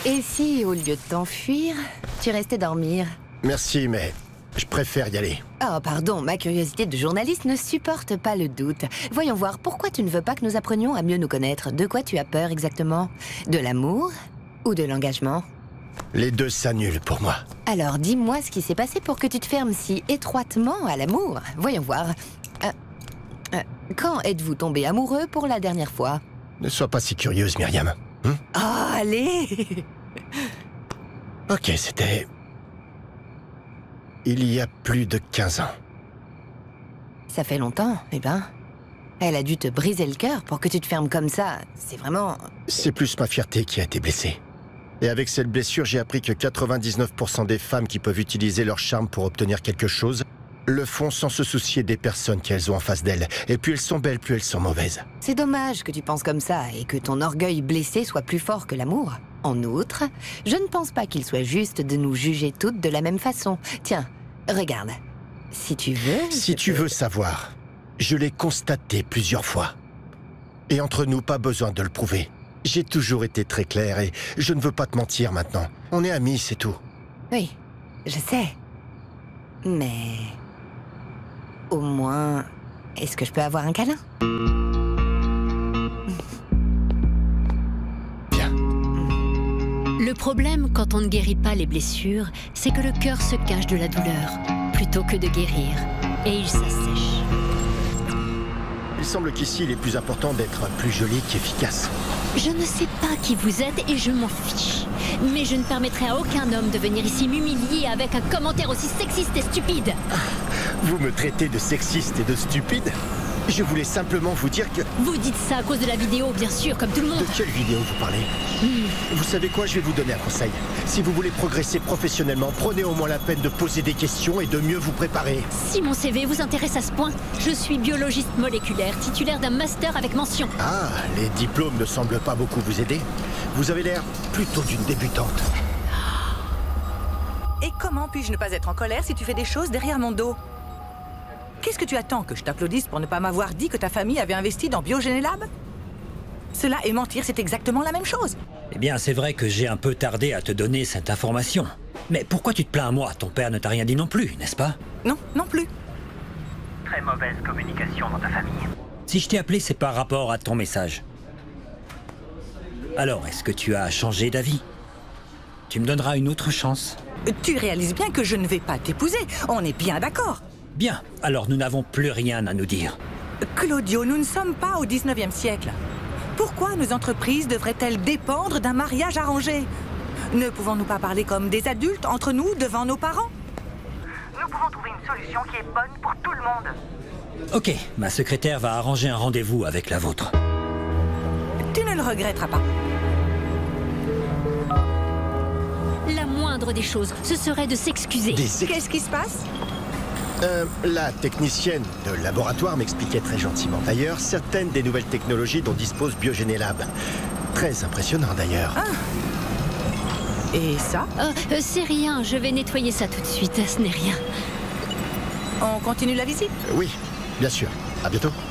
Et si, au lieu de t'enfuir, tu restais dormir? Merci, mais je préfère y aller. Oh, pardon, ma curiosité de journaliste ne supporte pas le doute. Voyons voir, pourquoi tu ne veux pas que nous apprenions à mieux nous connaître? De quoi tu as peur exactement? De l'amour ou de l'engagement? Les deux s'annulent pour moi. Alors, dis-moi ce qui s'est passé pour que tu te fermes si étroitement à l'amour. Voyons voir. Quand êtes-vous tombé amoureux pour la dernière fois? Ne sois pas si curieuse, Myriam. Oh, allez! Ok, c'était... il y a plus de 15 ans. Ça fait longtemps, eh ben. Elle a dû te briser le cœur pour que tu te fermes comme ça. C'est vraiment... C'est plus ma fierté qui a été blessée. Et avec cette blessure, j'ai appris que 99% des femmes qui peuvent utiliser leur charme pour obtenir quelque chose le font sans se soucier des personnes qu'elles ont en face d'elles. Et plus elles sont belles, plus elles sont mauvaises. C'est dommage que tu penses comme ça et que ton orgueil blessé soit plus fort que l'amour. En outre, je ne pense pas qu'il soit juste de nous juger toutes de la même façon. Tiens, regarde. Si tu veux... Si tu veux savoir, je l'ai constaté plusieurs fois. Et entre nous, pas besoin de le prouver. J'ai toujours été très clair et je ne veux pas te mentir maintenant. On est amis, c'est tout. Oui, je sais. Mais... au moins... est-ce que je peux avoir un câlin? Bien. Le problème quand on ne guérit pas les blessures, c'est que le cœur se cache de la douleur, plutôt que de guérir. Et il s'assèche. Il semble qu'ici, il est plus important d'être plus joli qu'efficace. Je ne sais pas qui vous êtes et je m'en fiche. Mais je ne permettrai à aucun homme de venir ici m'humilier avec un commentaire aussi sexiste et stupide. Vous me traitez de sexiste et de stupide? Je voulais simplement vous dire que... Vous dites ça à cause de la vidéo, bien sûr, comme tout le monde. De quelle vidéo vous parlez? Vous savez quoi, je vais vous donner un conseil. Si vous voulez progresser professionnellement, prenez au moins la peine de poser des questions et de mieux vous préparer. Si mon CV vous intéresse à ce point, je suis biologiste moléculaire, titulaire d'un master avec mention. Ah, les diplômes ne semblent pas beaucoup vous aider. Vous avez l'air plutôt d'une débutante. Et comment puis-je ne pas être en colère si tu fais des choses derrière mon dos? Qu'est-ce que tu attends, que je t'applaudisse pour ne pas m'avoir dit que ta famille avait investi dans Biogenelab? Cela et mentir, c'est exactement la même chose. Eh bien, c'est vrai que j'ai un peu tardé à te donner cette information. Mais pourquoi tu te plains à moi? Ton père ne t'a rien dit non plus, n'est-ce pas? Non, non plus. Très mauvaise communication dans ta famille. Si je t'ai appelé, c'est par rapport à ton message. Alors, est-ce que tu as changé d'avis? Tu me donneras une autre chance. Tu réalises bien que je ne vais pas t'épouser, on est bien d'accord. Bien, alors nous n'avons plus rien à nous dire. Claudio, nous ne sommes pas au 19e siècle. Pourquoi nos entreprises devraient-elles dépendre d'un mariage arrangé? Ne pouvons-nous pas parler comme des adultes, entre nous, devant nos parents? Nous pouvons trouver une solution qui est bonne pour tout le monde. Ok, ma secrétaire va arranger un rendez-vous avec la vôtre. Tu ne le regretteras pas. La moindre des choses, ce serait de s'excuser. Qu'est-ce qui se passe? La technicienne de laboratoire m'expliquait très gentiment. D'ailleurs, certaines des nouvelles technologies dont dispose Biogenelab. Très impressionnant d'ailleurs. Et ça? C'est rien, je vais nettoyer ça tout de suite, ce n'est rien. On continue la visite? Oui, bien sûr. À bientôt.